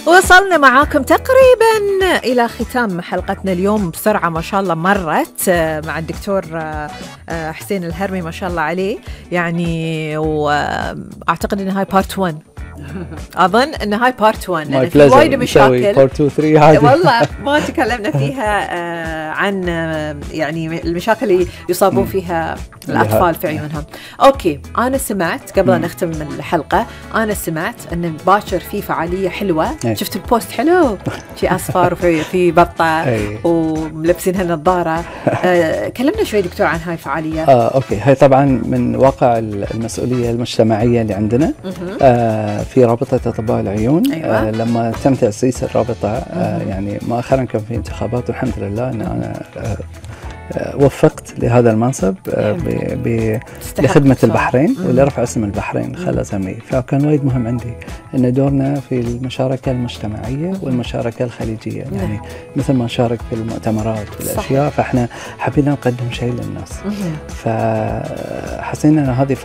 وصلنا معاكم تقريبا إلى ختام حلقتنا اليوم. بسرعة ما شاء الله مرت مع الدكتور حسين الهرمي ما شاء الله عليه يعني. وأعتقد أن هاي بارت 1. أظن أن هاي بارت 1 لأن في وايد مشاكل. بارت 2 3 عادي والله ما تكلمنا فيها عن يعني المشاكل اللي يصابون فيها الأطفال في عيونهم. أوكي، أنا سمعت قبل أن نختم الحلقة، أنا سمعت أن باكر في فعالية حلوة. شفت البوست حلو في أصفر وفي بطة وملبسين هالنظارة. كلمنا شوي دكتور عن هاي الفعالية. أوكي، هاي طبعا من واقع المسؤولية المجتمعية اللي عندنا في رابطة أطباء العيون. أيوة. لما تم تأسيس الرابطة يعني مؤخرا كان في انتخابات والحمد لله أن أنا وفقت لهذا المنصب لخدمة البحرين ولرفع اسم البحرين خلى زمي. فكان وايد مهم عندي أن دورنا في المشاركة المجتمعية والمشاركة الخليجية، يعني مثل ما نشارك في المؤتمرات والأشياء، فإحنا حبينا نقدم شيء للناس. فحسينا أن هذه